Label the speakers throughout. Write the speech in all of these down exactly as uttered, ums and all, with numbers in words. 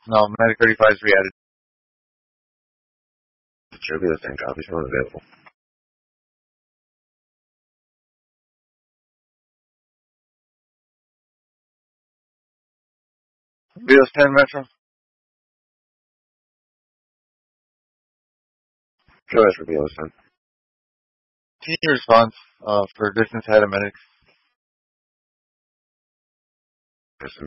Speaker 1: No, Medic thirty-five is re-added.
Speaker 2: Should be the same copy, so available.
Speaker 1: Bios ten Metro.
Speaker 2: Go ahead for Bios ten.
Speaker 1: Team response uh, for distance ahead of medics.
Speaker 2: Distance.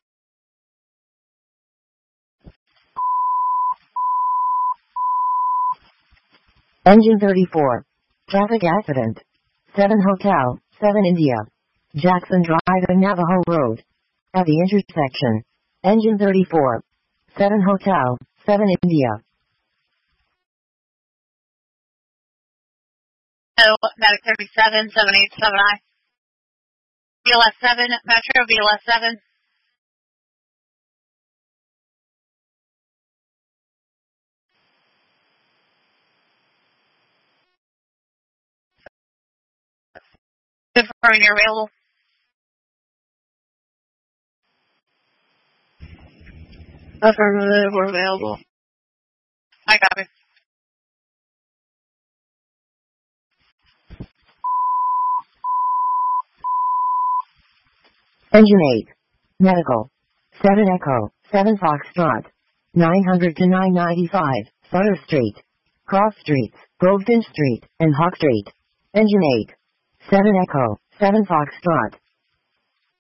Speaker 3: Engine thirty-four. Traffic accident. seven Hotel, seven India. Jackson Drive and Navajo Road. At the intersection. Engine thirty-four. seven Hotel, seven India.
Speaker 4: Oh, Medic thirty-seven, seven eight seven I. B L S seven, Metro, B L S seven. Confirming you're available. Affirmative, we're available. I copy.
Speaker 3: Engine eight. Medical. seven Echo, seven Foxtrot. nine hundred to nine ninety-five, Sutter Street. Cross Streets, Groveton Street, and Hawk Street. Engine eight. seven Echo, seven Foxtrot.